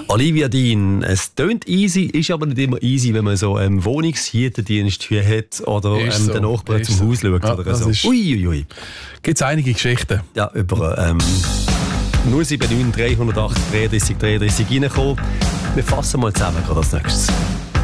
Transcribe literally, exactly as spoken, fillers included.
Olivia Dean, es tönt easy, ist aber nicht immer easy, wenn man so einen Wohnungshüterdienst hier hat oder ähm, so, den Nachbarn zum so. Haus schaut Ja, oder so. Uiuiui. Ui. Gibt es einige Geschichten? Ja, über ähm, null sieben neun drei acht dreiunddreißig dreiunddreißig reinkommen. Wir fassen mal zusammen, gerade als nächstes.